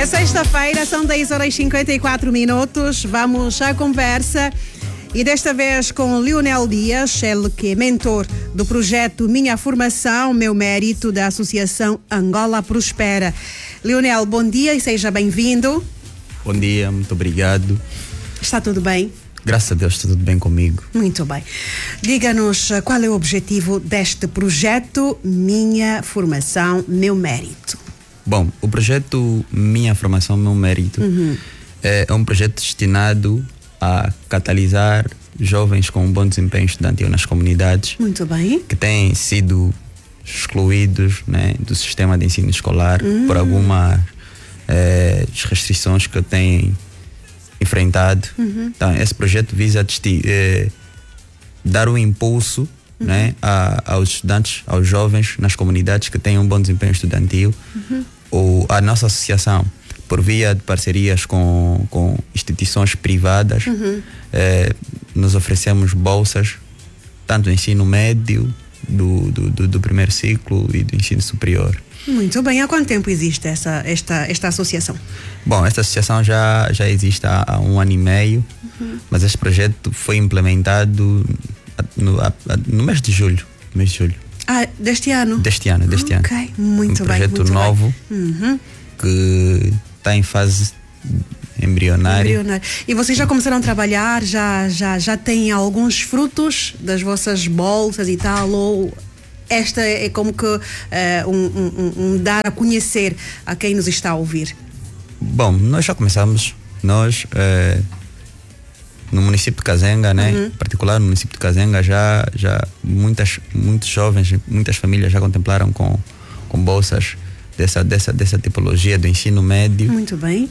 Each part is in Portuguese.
É sexta-feira, são 10h54. Vamos à conversa e desta vez com Leonel Dias, ele que é mentor do projeto Minha Formação, Meu Mérito, da Associação Angola Prospera. Leonel, bom dia e seja bem-vindo. Bom dia, muito obrigado. Está tudo bem? Graças a Deus, está tudo bem comigo. Muito bem. Diga-nos qual é o objetivo deste projeto Minha Formação, Meu Mérito. Bom, o projeto Minha Formação, Meu Mérito é um projeto destinado a catalisar jovens com um bom desempenho estudantil nas comunidades. Muito bem. Que têm sido excluídos, né, do sistema de ensino escolar por algumas restrições que têm enfrentado. Então, esse projeto visa dar um impulso, né, aos estudantes, aos jovens nas comunidades que têm um bom desempenho estudantil. A nossa associação, por via de parcerias com instituições privadas, nos oferecemos bolsas, tanto do ensino médio, do primeiro ciclo e do ensino superior. Muito bem. Há quanto tempo existe esta associação? Bom, esta associação já existe há 1 ano e meio, mas este projeto foi implementado no mês de julho. Ah, deste ano? Deste ano. Ok, muito bem. Um projeto novo que está em fase embrionária. E vocês já começaram a trabalhar? Já têm alguns frutos das vossas bolsas e tal? Ou esta é como que um dar a conhecer a quem nos está a ouvir? Bom, nós já começamos. Nós, no município de Kazenga, né? Em particular no município de Kazenga, já muitos jovens, muitas famílias já contemplaram com bolsas dessa tipologia do ensino médio. Muito bem.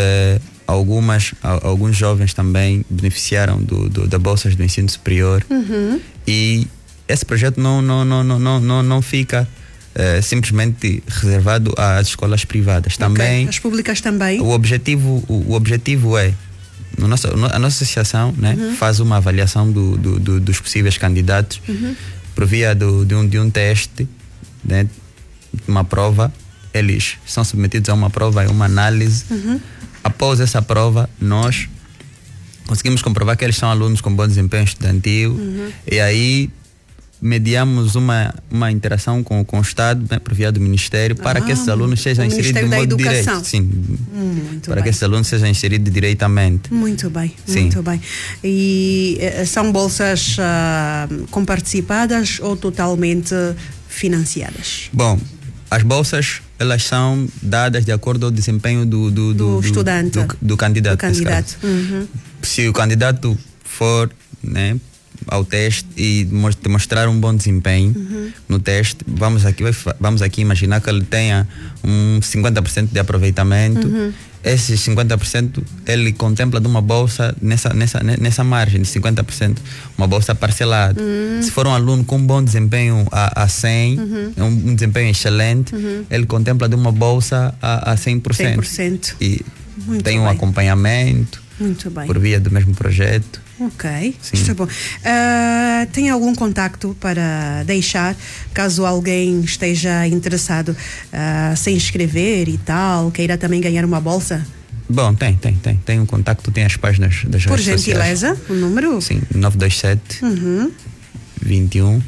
Alguns jovens também beneficiaram da bolsas do ensino superior. E esse projeto não fica simplesmente reservado às escolas privadas. Também, as públicas também. O objetivo é a nossa associação, né, faz uma avaliação dos possíveis candidatos por via de um teste, né, uma prova. Eles são submetidos a uma prova e uma análise. Após essa prova, nós conseguimos comprovar que eles são alunos com bom desempenho estudantil. E aí mediamos uma interação com o Estado, né, por via do Ministério, para que esses alunos sejam inseridos de modo direito. Sim, muito para bem. Que esses alunos sejam inseridos diretamente. Muito bem, sim. Muito bem. E são bolsas comparticipadas ou totalmente financiadas? Bom, as bolsas, elas são dadas de acordo ao desempenho do estudante, do candidato. Se o candidato for, né, ao teste e demonstrar um bom desempenho no teste, vamos aqui imaginar que ele tenha um 50% de aproveitamento. Esses 50% ele contempla de uma bolsa nessa margem de 50%, uma bolsa parcelada. Se for um aluno com bom desempenho a 100, um desempenho excelente, ele contempla de uma bolsa a 100%. E muito tem bem. Um acompanhamento por via do mesmo projeto. Ok, sim. Está bom. Tem algum contacto para deixar, caso alguém esteja interessado se inscrever e tal, queira também ganhar uma bolsa? Bom, tem um contacto, tem as páginas das Por redes sociais. gentileza, o número? Sim, 927 21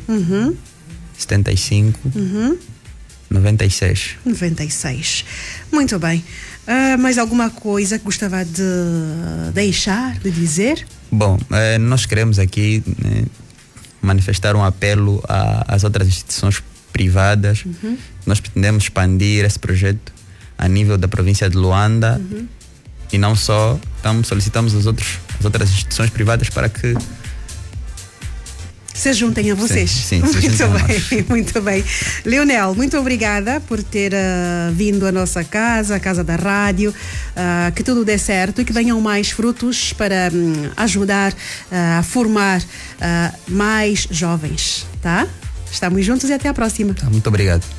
75 96. Muito bem. Mais alguma coisa que gostava de deixar, de dizer? Bom, nós queremos aqui, né, manifestar um apelo às outras instituições privadas. Nós pretendemos expandir esse projeto a nível da província de Luanda e não só. Então solicitamos as outras instituições privadas para que se juntem a vocês. Sim, muito bem. Leonel, muito obrigada por ter vindo à nossa casa, a casa da rádio. Que tudo dê certo e que venham mais frutos para ajudar a formar mais jovens, tá? Estamos juntos e até a próxima. Muito obrigado.